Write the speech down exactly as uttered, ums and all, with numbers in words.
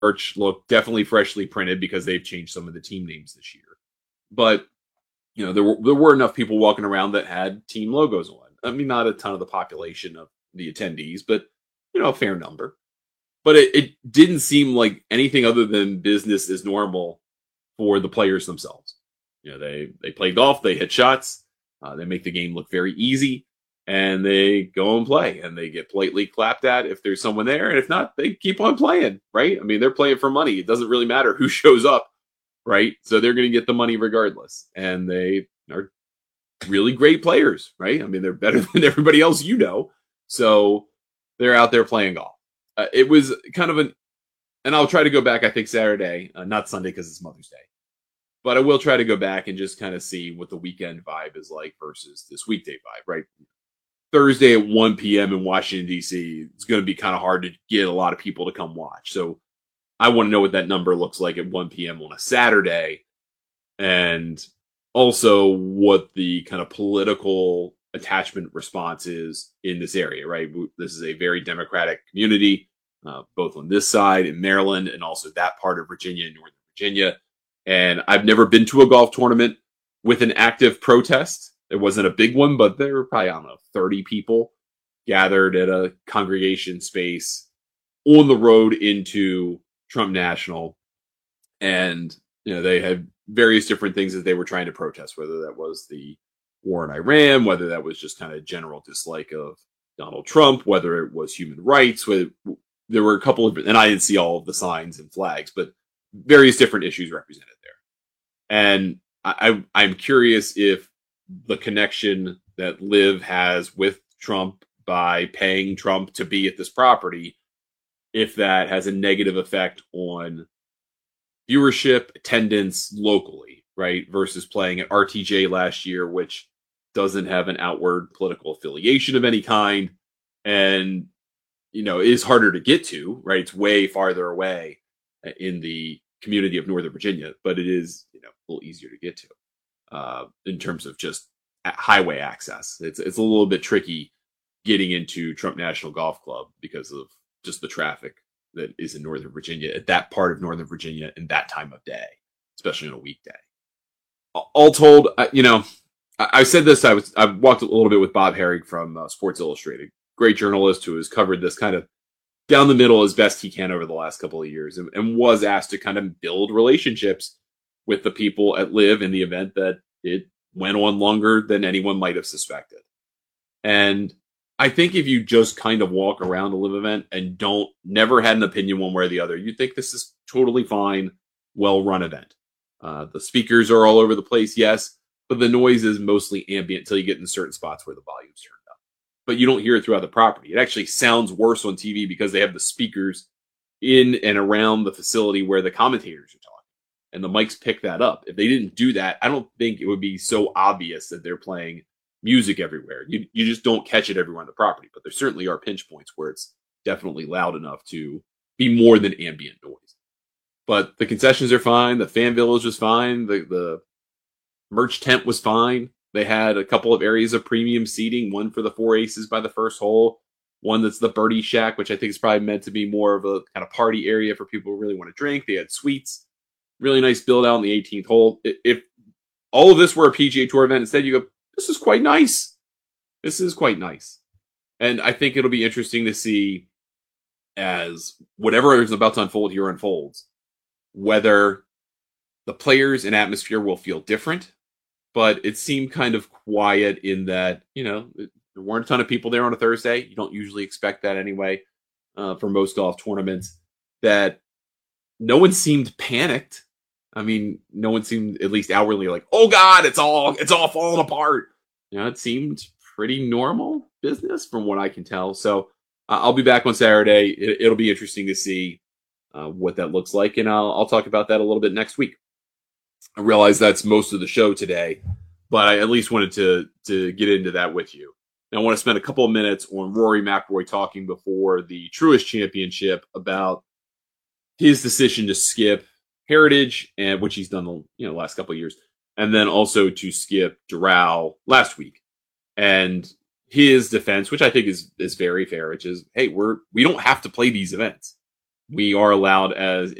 merch look definitely freshly printed because they've changed some of the team names this year. But you know, there were there were enough people walking around that had team logos on. I mean, not a ton of the population of the attendees, but you know, a fair number. But it, it didn't seem like anything other than business as normal for the players themselves. You know, they they play golf, they hit shots, uh, they make the game look very easy, and they go and play, and they get politely clapped at if there's someone there, and if not, they keep on playing. Right? I mean, they're playing for money. It doesn't really matter who shows up. Right? So they're going to get the money regardless. And they are really great players, right? I mean, they're better than everybody else you know. So they're out there playing golf. Uh, it was kind of an, and I'll try to go back, I think, Saturday, uh, not Sunday because it's Mother's Day. But I will try to go back and just kind of see what the weekend vibe is like versus this weekday vibe, right? Thursday at one p.m. in Washington, D C, it's going to be kind of hard to get a lot of people to come watch. So I want to know what that number looks like at one p.m. on a Saturday, and also what the kind of political attachment response is in this area, right? This is a very Democratic community, uh, both on this side in Maryland and also that part of Virginia and Northern Virginia. And I've never been to a golf tournament with an active protest. It wasn't a big one, but there were probably, I don't know, thirty people gathered at a congregation space on the road into Trump National. And, you know, they had various different things that they were trying to protest, whether that was the war in Iran, whether that was just kind of general dislike of Donald Trump, whether it was human rights. There were a couple of, and I didn't see all of the signs and flags, but various different issues represented there. And I, I'm curious if the connection that Liv has with Trump by paying Trump to be at this property, if that has a negative effect on viewership, attendance locally, right? Versus playing at R T J last year, which doesn't have an outward political affiliation of any kind. And, you know, is harder to get to, right? It's way farther away in the community of Northern Virginia, but it is, you know, a little easier to get to uh, in terms of just highway access. It's it's a little bit tricky getting into Trump National Golf Club because of just the traffic that is in Northern Virginia at that part of Northern Virginia in that time of day, especially on a weekday. All told, you know, I said this, I was I walked a little bit with Bob Herrig from uh, Sports Illustrated, great journalist who has covered this kind of down the middle as best he can over the last couple of years, and, and was asked to kind of build relationships with the people at Liv in the event that it went on longer than anyone might have suspected. And I think if you just kind of walk around a Liv event and don't never had an opinion one way or the other, you think this is totally fine, well-run event. Uh, the speakers are all over the place, yes, but the noise is mostly ambient until you get in certain spots where the volume's turned up. But you don't hear it throughout the property. It actually sounds worse on T V because they have the speakers in and around the facility where the commentators are talking. And the mics pick that up. If they didn't do that, I don't think it would be so obvious that they're playing music everywhere. You you just don't catch it everywhere on the property. But there certainly are pinch points where it's definitely loud enough to be more than ambient noise. But the concessions are fine. The fan village was fine. The the merch tent was fine. They had a couple of areas of premium seating, one for the four aces by the first hole, one that's the birdie shack, which I think is probably meant to be more of a kind of party area for people who really want to drink. They had suites, really nice build out on the eighteenth hole. If all of this were a P G A Tour event, instead you go, this is quite nice. This is quite nice. And I think it'll be interesting to see as whatever is about to unfold here unfolds, whether the players and atmosphere will feel different. But it seemed kind of quiet in that, you know, there weren't a ton of people there on a Thursday. You don't usually expect that anyway uh, for most golf tournaments. That no one seemed panicked. I mean, no one seemed at least outwardly like, oh God, it's all it's all falling apart. You know, it seemed pretty normal business from what I can tell. So uh, I'll be back on Saturday. It, it'll be interesting to see uh, what that looks like, and I'll I'll talk about that a little bit next week. I realize that's most of the show today, but I at least wanted to to get into that with you. Now, I want to spend a couple of minutes on Rory McIlroy talking before the Truist Championship about his decision to skip Heritage, and which he's done the you know last couple of years, and then also to skip Doral last week. And his defense, which I think is is very fair, which is, hey, we're we don't have to play these events. we are allowed as